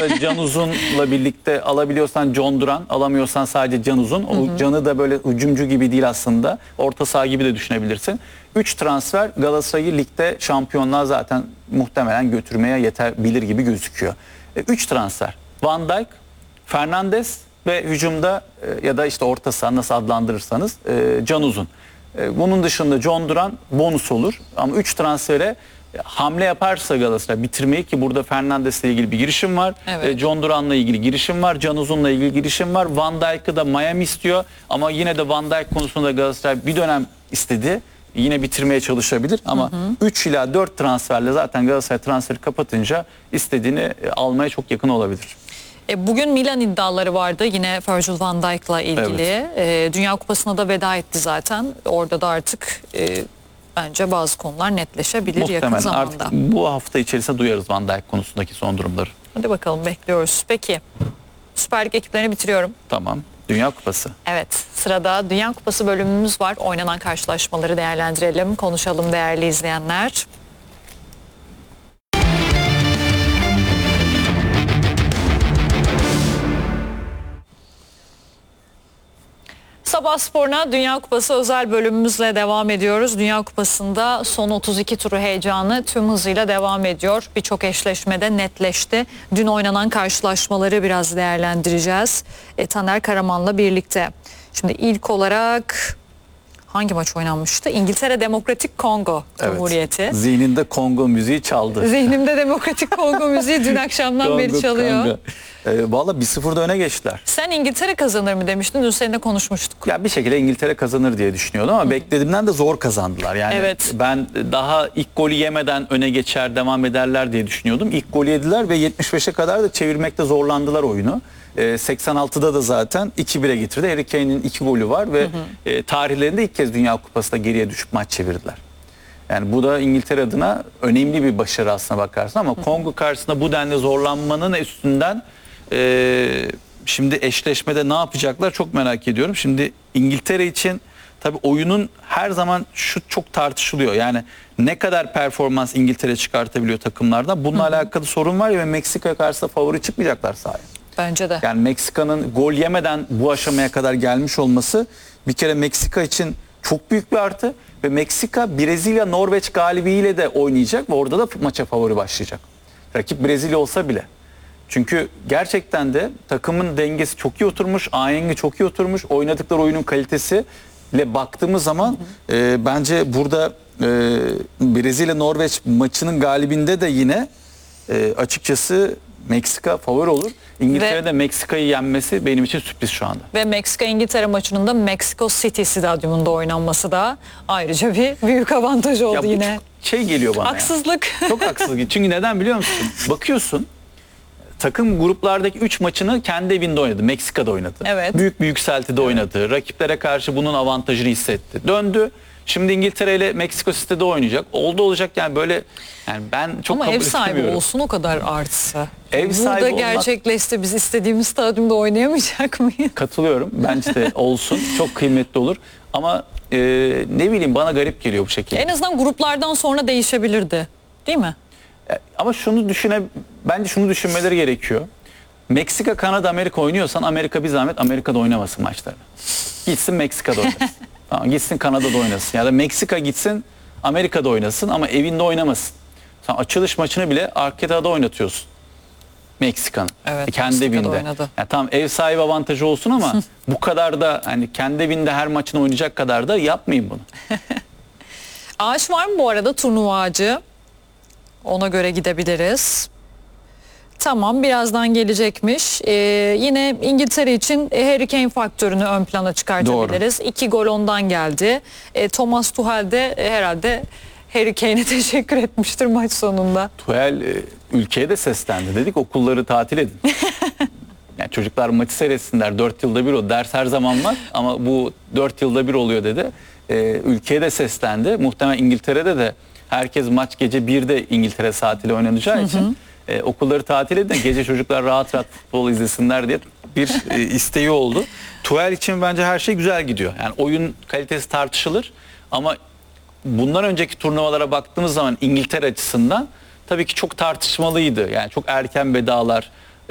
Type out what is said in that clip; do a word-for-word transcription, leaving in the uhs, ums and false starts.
aslında Can Uzun'la birlikte alabiliyorsan John Duran, alamıyorsan sadece Can Uzun. O hı hı. Can'ı da böyle hücumcu gibi değil aslında. Orta saha gibi de düşünebilirsin. üç transfer Galatasaray'ı ligde şampiyonluğa zaten muhtemelen götürmeye yetebilir gibi gözüküyor. üç transfer. Van Dijk, Fernandes ve hücumda ya da işte orta saha nasıl adlandırırsanız Can Uzun. Bunun dışında John Duran bonus olur. Ama üç transfere hamle yaparsa Galatasaray bitirmeyi, ki burada Fernandes'le ilgili bir girişim var. Evet. John Duran'la ilgili girişim var. Can Uzun'la ilgili girişim var. Van Dijk'ı da Miami istiyor. Ama yine de Van Dijk konusunda Galatasaray bir dönem istedi. Yine bitirmeye çalışabilir. Ama üç ila dört transferle zaten Galatasaray transferi kapatınca istediğini almaya çok yakın olabilir. E, bugün Milan iddiaları vardı yine Virgil van Dijk'la ilgili. Evet. E, Dünya Kupası'na da veda etti zaten. Orada da artık e, bence bazı konular netleşebilir muhtemelen yakın zamanda. Artık bu hafta içerisinde duyarız Van Dijk konusundaki son durumları. Hadi bakalım, bekliyoruz. Peki Süper Lig ekiplerini bitiriyorum. Tamam. Dünya Kupası. Evet, sırada Dünya Kupası bölümümüz var. Oynanan karşılaşmaları değerlendirelim, konuşalım değerli izleyenler. Sabah Spor'una Dünya Kupası özel bölümümüzle devam ediyoruz. Dünya Kupası'nda son otuz iki turu heyecanı tüm hızıyla devam ediyor. Birçok eşleşmede netleşti. Dün oynanan karşılaşmaları biraz değerlendireceğiz. E, Taner Karaman'la birlikte. Şimdi ilk olarak hangi maç oynanmıştı? İngiltere Demokratik Kongo Cumhuriyeti. Evet. Zihninde Kongo müziği çaldı. Zihnimde Demokratik Kongo müziği dün akşamdan Kongo, beri çalıyor. Kongo. E, Valla bir sıfırda öne geçtiler. Sen İngiltere kazanır mı demiştin? Dün seninle konuşmuştuk. Ya bir şekilde İngiltere kazanır diye düşünüyordum ama Hı. beklediğimden de zor kazandılar. Yani evet. Ben daha ilk golü yemeden öne geçer, devam ederler diye düşünüyordum. İlk golü yediler ve yetmiş beşe kadar da çevirmekte zorlandılar oyunu. E, seksen altıda da zaten iki bire getirdi. Harry Kane'in iki golü var ve hı hı. E, tarihlerinde ilk kez Dünya Kupası'nda geriye düşüp maç çevirdiler. Yani bu da İngiltere adına önemli bir başarı aslına bakarsın ama hı hı. Kongo karşısında bu denli zorlanmanın üstünden e, şimdi eşleşmede ne yapacaklar çok merak ediyorum. Şimdi İngiltere için tabii oyunun her zaman şu çok tartışılıyor. Yani ne kadar performans İngiltere çıkartabiliyor takımlardan. Bununla hı hı. alakalı sorun var ya ve Meksika karşısında favori çıkmayacaklar sahaya. Bence de. Yani Meksika'nın gol yemeden bu aşamaya kadar gelmiş olması bir kere Meksika için çok büyük bir artı ve Meksika Brezilya Norveç galibiyle de oynayacak ve orada da maça favori başlayacak. Rakip Brezilya olsa bile. Çünkü gerçekten de takımın dengesi çok iyi oturmuş, ahengi çok iyi oturmuş, oynadıkları oyunun kalitesiyle baktığımız zaman hı hı. E, bence burada e, Brezilya Norveç maçının galibinde de yine e, açıkçası Meksika favori olur. İngiltere'de ve, Meksika'yı yenmesi benim için sürpriz şu anda. Ve Meksika-İngiltere maçının da Mexico City stadyumunda oynanması da ayrıca bir büyük avantaj oldu ya yine. Şey geliyor bana. Haksızlık. Ya. Çok haksızlık. Çünkü neden biliyor musun? Bakıyorsun takım gruplardaki üç maçını kendi evinde oynadı. Meksika'da oynadı. Evet. Büyük bir yükseltide evet. oynadı. Rakiplere karşı bunun avantajını hissetti. Döndü. Şimdi İngiltere ile Meksiko City'de oynayacak. Oldu olacak yani böyle yani ben çok ama kabul ev sahibi istemiyorum. olsun o kadar artsa. Ev Burada sahibi olmak... gerçekleşse biz istediğimiz stadyumda oynayamayacak mıyız? Katılıyorum. Bence de olsun. Çok kıymetli olur. Ama e, ne bileyim bana garip geliyor bu şekilde. En azından gruplardan sonra değişebilirdi. Değil mi? E, ama şunu düşüne bence şunu düşünmeleri gerekiyor. Meksika, Kanada, Amerika oynuyorsan Amerika bir zahmet Amerika'da oynamasın maçlarını. Gitsin Meksika'da oynasın. Tamam, gitsin Kanada'da oynasın. Ya da Meksika gitsin Amerika'da oynasın ama evinde oynamasın. Sen açılış maçını bile Arcada'da oynatıyorsun. Meksika'nın. Evet, e, kendi evinde. Yani tamam ev sahibi avantajı olsun ama bu kadar da hani kendi evinde her maçını oynayacak kadar da yapmayın bunu. Ağaç var mı bu arada, turnuva ağacı? Ona göre gidebiliriz. Tamam, birazdan gelecekmiş. Ee, yine İngiltere için Harry Kane faktörünü ön plana çıkartabiliriz. Doğru. İki gol ondan geldi. Ee, Thomas Tuchel de e, herhalde Harry Kane'e teşekkür etmiştir maç sonunda. Tuchel e, ülkeye de seslendi. Dedik okulları tatil edin. Yani çocuklar maçı seyretsinler. Dört yılda bir o. Ders her zaman var ama bu dört yılda bir oluyor dedi. E, ülkeye de seslendi. Muhtemelen İngiltere'de de herkes maç gece birde İngiltere saatiyle oynanacağı için... Hı hı. Ee, okulları tatil edin, gece çocuklar rahat rahat futbol izlesinler diye bir e, isteği oldu. Tuchel için bence her şey güzel gidiyor. Yani oyun kalitesi tartışılır ama bundan önceki turnuvalara baktığımız zaman İngiltere açısından tabii ki çok tartışmalıydı. Yani çok erken vedalar,